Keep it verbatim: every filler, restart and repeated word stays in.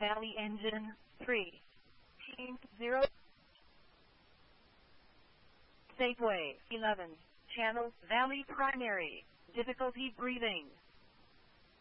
Valley engine, three. Team, zero. Safeway, eleven. Channel, Valley primary. Difficulty breathing.